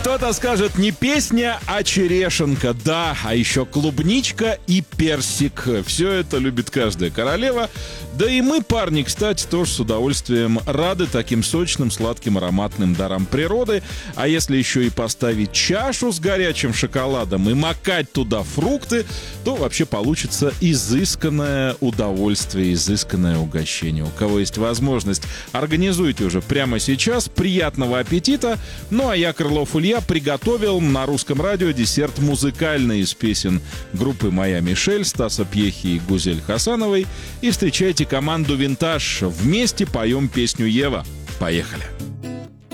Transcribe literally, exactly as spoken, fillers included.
Кто-то скажет, не песня, а черешенка. Да, а еще клубничка и персик. Все это любит каждая королева. Да и мы, парни, кстати, тоже с удовольствием рады таким сочным, сладким, ароматным дарам природы. А если еще и поставить чашу с горячим шоколадом и макать туда фрукты, то вообще получится изысканное удовольствие, изысканное угощение. У кого есть возможность, организуйте уже прямо сейчас. Приятного аппетита! Ну а я, Крылов Илья, приготовил на русском радио десерт музыкальный из песен группы «Моя Мишель», Стаса Пьехи и Гузель Хасановой. И встречайте команду «Винтаж». Вместе поем песню «Ева». Поехали!